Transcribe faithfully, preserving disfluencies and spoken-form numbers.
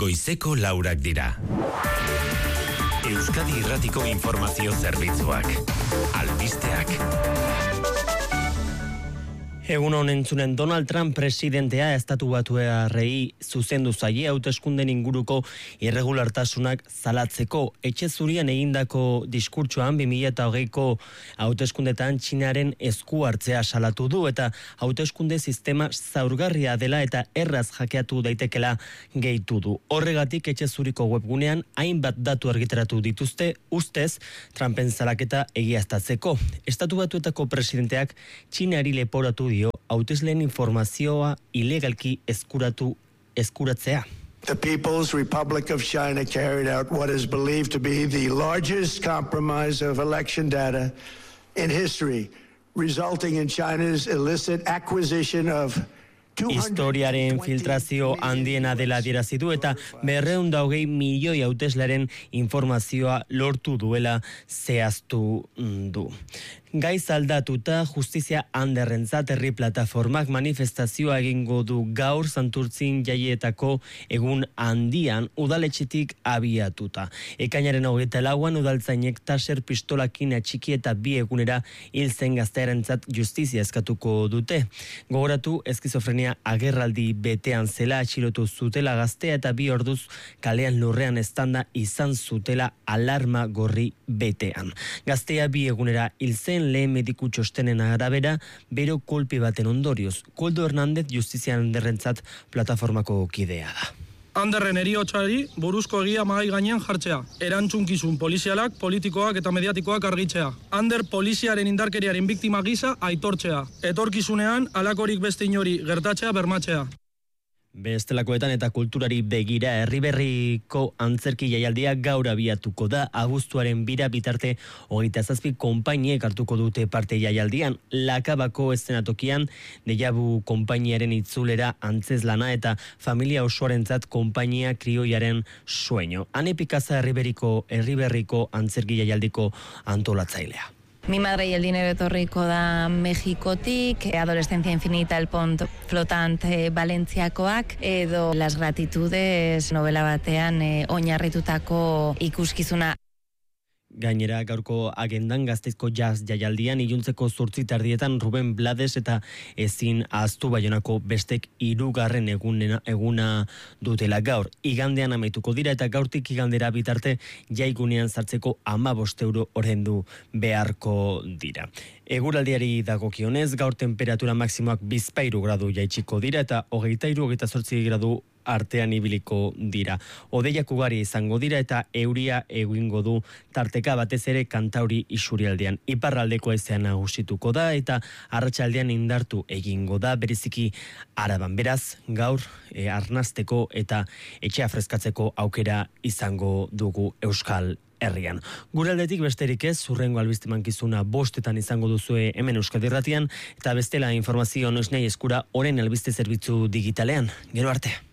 goizeko laurak dira. Euskadi Irratiko Informazio Zerbitzuak. Albisteak. Egun honen zunen, Donald Trump presidentea estatu batuarrei zuzendu zaie hauteskunden inguruko irregulartasunak zalatzeko. Etxe zurian egindako diskurtsoan bi mila hogeiko hauteskundetan Txinaren esku hartzea salatu du eta hauteskunde sistema zaurgarria dela eta erraz jakeatu daitekela gehitu du. Horregatik etxe zuriko webgunean hainbat datu argitaratu dituzte ustez Trumpen salaketa egiaztatzeko. Estatu batuetako presidenteak Txinari leporatu dio hautesleen informazioa ilegalki eskuratu eskuratzea. The People's Republic of China carried out what is believed to be the largest compromise of election data in history, resulting in China's illicit acquisition of Historiaren filtrazio handiena dela adierazi du eta berrehun eta hogei milioi hautesleren informazioa lortu duela zehaztu du. Gaiz aldatuta justizia handerrentzat herri plataformak manifestazioa egingo du gaur Santurtzin jaietako egun handian udaletxetik abiatuta. Ekainaren hogeita lauan udaltzainek taser pistolakin atxiki eta bi egunera hil zen gaztearentzat justizia eskatuko dute. Gogoratu eskizofrenia agerraldi betean zela atxilotu zutela gaztea eta bi orduz kalean lurrean estanda izan zutela alarma gorri betean. Gaztea bi egunera hil zen lehen mediku txostenen arabera, bero kolpi baten ondorioz. Koldo Hernández justizian handerrentzat plataformako kidea da. Anderren heriotzari buruzko egia mahai gainean jartzea. Erantzunkizun polizialak, politikoak eta mediatikoak argitzea. Ander poliziaren indarkeriaren biktima gisa aitortzea. Etorkizunean halakorik beste inori gertatzea bermatzea. Bestelakoetan eta kulturari begira Herriberriko antzerki jaialdia gaur abiatuko da. Abuztuaren bira bitarte hogeita zazpi konpainiek hartuko dute parte jaialdian. Lakabako eszenatokian Dejabu konpainiaren itzulera antzezlana eta familia osoarentzat konpainia krioiaren sueño. Ane Pikaza Herriberriko Herriberriko antzerki jaialdiko antolatzailea. Mi madre y el dinero etorriko da Mexikotik, Adolescencia Infinita, El Pont Flotante Valentziakoak, edo Las Gratitudes novela batean eh, oinarritutako ikuskizuna. Gainera, gaurko agendan Gasteizko jazz jaialdian iluntzeko zortzi tardietan Ruben Blades eta ezin ahaztu Baionako bestek hirugarren eguna, eguna dutela gaur. Igandean amaituko dira eta gaurtik igandera bitarte jaigunean sartzeko hamabost euro ordaindu beharko dira. Eguraldiari dagokionez, gaur temperatura maksimoak bizpahiru gradu jaitsiko dira eta hogeita hiru hogeita zortzi gradu artean ibiliko dira. Hodeiak ugari izango dira eta euria egingo du tarteka batez ere Kantauri isurialdean. Iparraldeko haizean nagusituko da eta arratsaldean indartu egingo da bereziki Araban. Beraz, gaur e, arnasteko eta etxea freskatzeko aukera izango dugu Euskal Herrian. Guraldetik besterik ez, hurrengo albiste mankizuna bostetan izango duzue hemen Euskadi Irratian eta bestela informazio noiz nahi eskura oren albiste zerbitzu digitalean. Gero arte.